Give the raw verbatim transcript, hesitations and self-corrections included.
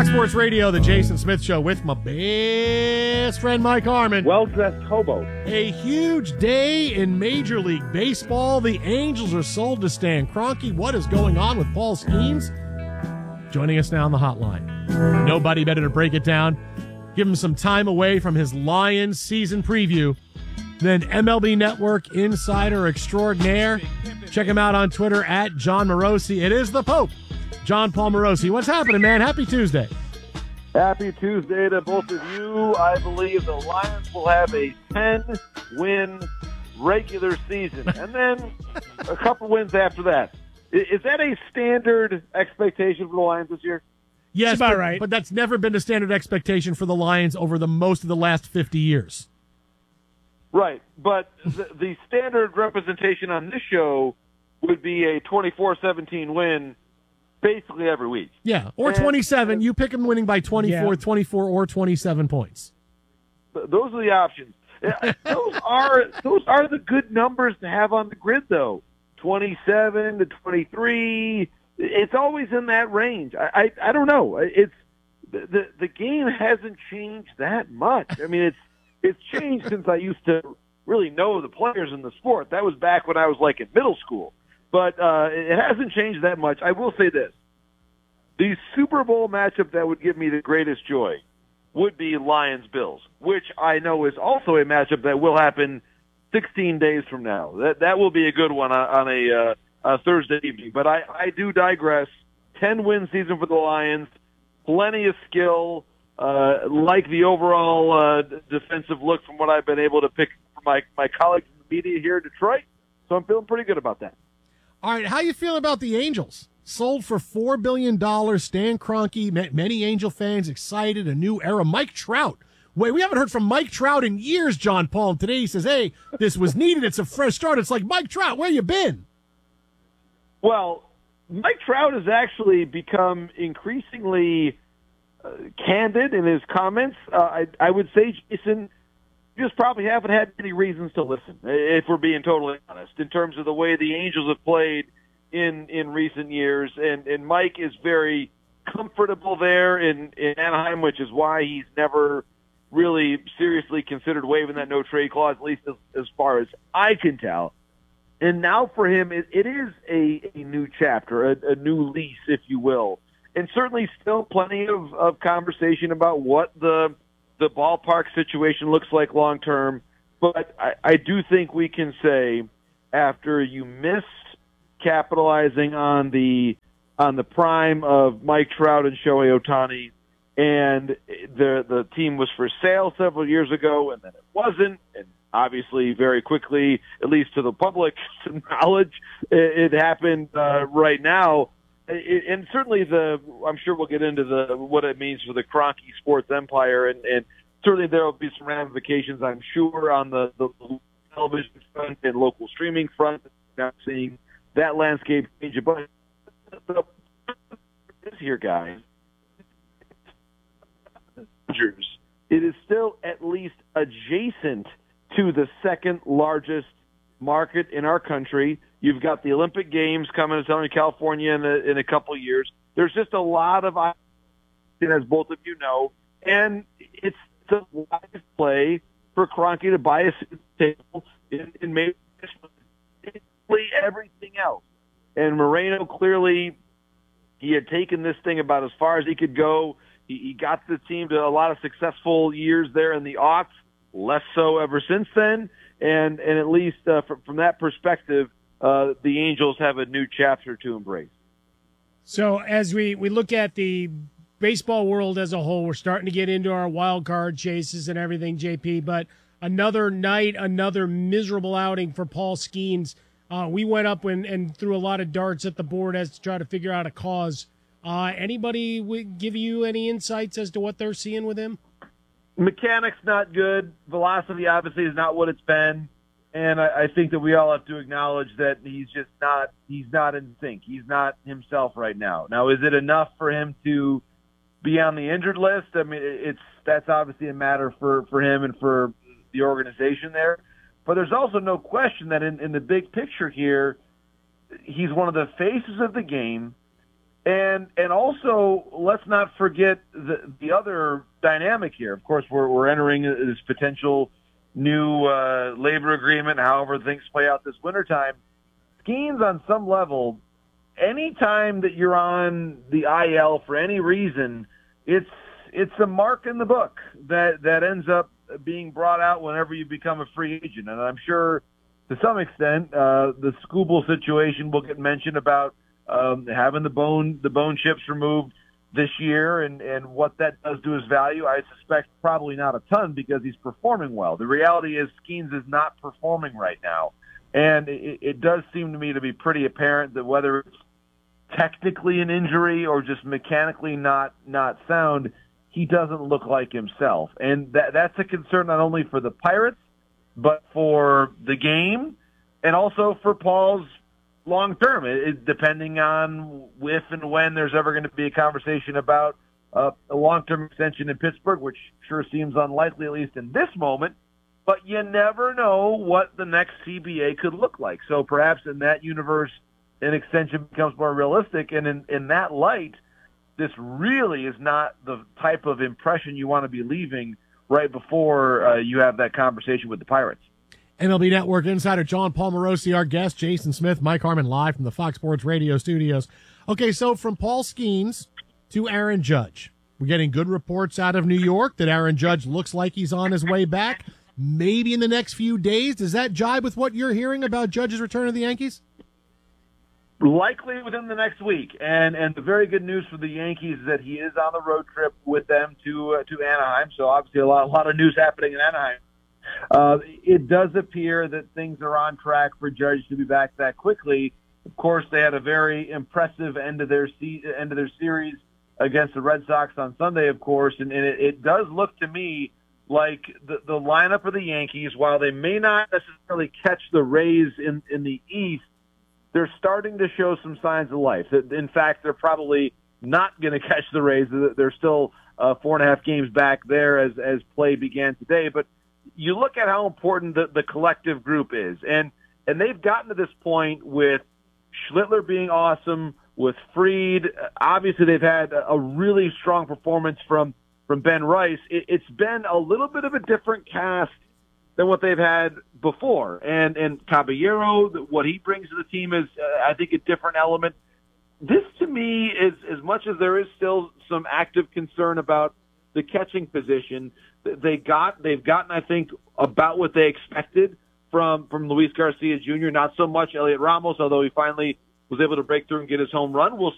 Fox Sports Radio, the Jason Smith Show with my best friend Mike Harmon. Well-dressed hobo. A huge day in Major League Baseball. The Angels are sold to Stan Kroenke. What is going on with Paul Skeens? Joining us now on the hotline. Nobody better to break it down, give him some time away from his Lions season preview, than M L B Network insider extraordinaire. Check him out on Twitter at John Morosi. It is the Pope, John Paul Morosi. What's happening, man? Happy Tuesday. Happy Tuesday to both of you. I believe the Lions will have a ten-win regular season, and then a couple wins after that. Is that a standard expectation for the Lions this year? Yes, about but, right. but that's never been a standard expectation for the Lions over the most of the last fifty years. Right, but the, the standard representation on this show would be a twenty-four seventeen win basically every week. Yeah, or and, twenty-seven. And, you pick them winning by twenty-four, yeah. twenty-four, or twenty-seven points. Those are the options. those are those are the good numbers to have on the grid, though. twenty-seven to twenty-three. It's always in that range. I I, I don't know. It's the the game hasn't changed that much. I mean, it's it's changed since I used to really know the players in the sport. That was back when I was like in middle school. But uh, it hasn't changed that much. I will say this. The Super Bowl matchup that would give me the greatest joy would be Lions-Bills, which I know is also a matchup that will happen sixteen days from now. That that will be a good one on, on a, uh, a Thursday evening. But I, I do digress. ten-win season for the Lions, plenty of skill, uh, like the overall uh, defensive look from what I've been able to pick from my, my colleagues in the media here in Detroit. So I'm feeling pretty good about that. All right, how you feel about the Angels? Sold for four billion dollars. Stan Kroenke, many Angel fans excited, a new era. Mike Trout. Wait, we haven't heard from Mike Trout in years, John Paul. And today he says, hey, this was needed. It's a fresh start. It's like, Mike Trout, where you been? Well, Mike Trout has actually become increasingly uh, candid in his comments. Uh, I, I would say, Jason, you just probably haven't had any reasons to listen, if we're being totally honest, in terms of the way the Angels have played in, in recent years. And, and Mike is very comfortable there in, in Anaheim, which is why he's never really seriously considered waiving that no-trade clause, at least as, as far as I can tell. And now for him, it, it is a, a new chapter, a, a new lease, if you will. And certainly still plenty of, of conversation about what the the ballpark situation looks like long-term. But I, I do think we can say, after you miss capitalizing on the on the prime of Mike Trout and Shohei Ohtani, and the the team was for sale several years ago, and then it wasn't, and obviously very quickly, at least to the public's knowledge, it, it happened uh, right now. It, and certainly the, I'm sure we'll get into the what it means for the Kroenke sports empire, and, and certainly there will be some ramifications, I'm sure, on the, the television front and local streaming front. Not seeing that landscape change, but the is here, guys. It is still at least adjacent to the second largest market in our country. You've got the Olympic Games coming to Southern California in a, in a couple of years. There's just a lot of, as both of you know, and it's a wise play for Kroenke to buy a table in, in maybe everything else. And Moreno clearly, he had taken this thing about as far as he could go. He, he got the team to a lot of successful years there in the aughts, less so ever since then. And and at least uh, from, from that perspective, uh, the Angels have a new chapter to embrace. So as we, we look at the baseball world as a whole, we're starting to get into our wild card chases and everything, J P. But another night, another miserable outing for Paul Skeens. Uh, we went up and, and threw a lot of darts at the board as to try to figure out a cause. Uh, anybody w- give you any insights as to what they're seeing with him? Mechanics not good. Velocity obviously is not what it's been. And I, I think that we all have to acknowledge that he's just not he's not in sync. He's not himself right now. Now, is it enough for him to be on the injured list? I mean, it's that's obviously a matter for, for him and for the organization there. But there's also no question that in, in the big picture here, he's one of the faces of the game. And and also, let's not forget the the other dynamic here. Of course, we're we're entering this potential new uh, labor agreement, however things play out this wintertime. Skeens, on some level, any time that you're on the I L for any reason, it's it's a mark in the book that, that ends up being brought out whenever you become a free agent. And I'm sure to some extent uh, the Skubal situation will get mentioned about um, having the bone the bone chips removed this year and, and what that does to his value. I suspect probably not a ton because he's performing well. The reality is Skeens is not performing right now. And it, it does seem to me to be pretty apparent that whether it's technically an injury or just mechanically not not sound, he doesn't look like himself. And that that's a concern not only for the Pirates, but for the game and also for Paul's long term, it, it, depending on if and when there's ever going to be a conversation about uh, a long-term extension in Pittsburgh, which sure seems unlikely, at least in this moment. But you never know what the next C B A could look like. So perhaps in that universe, an extension becomes more realistic. And in, in that light, this really is not the type of impression you want to be leaving right before uh, you have that conversation with the Pirates. M L B Network insider John Palmarosi, our guest, Jason Smith, Mike Harmon, live from the Fox Sports Radio studios. Okay, so from Paul Skeens to Aaron Judge, we're getting good reports out of New York that Aaron Judge looks like he's on his way back, maybe in the next few days. Does that jibe with what you're hearing about Judge's return to the Yankees? Likely within the next week. And and the very good news for the Yankees is that he is on the road trip with them to uh, to Anaheim. So obviously a lot, a lot of news happening in Anaheim. Uh, it does appear that things are on track for Judge to be back that quickly. Of course, they had a very impressive end of their se- end of their series against the Red Sox on Sunday, of course, and, and it, it does look to me like the, the lineup of the Yankees, while they may not necessarily catch the Rays in, in the East, they're starting to show some signs of life. In fact, they're probably not going to catch the Rays. They're still uh, four and a half games back there as, as play began today, but you look at how important the, the collective group is, and and they've gotten to this point with Schlittler being awesome, with Fried. Obviously, they've had a really strong performance from, from Ben Rice. It, it's been a little bit of a different cast than what they've had before. And and Caballero, what he brings to the team is, uh, I think, a different element. This, to me, is as much as there is still some active concern about the catching position, they got, they've gotten, I think, about what they expected from, from Luis Garcia Junior Not so much Elliot Ramos, although he finally was able to break through and get his home run. We'll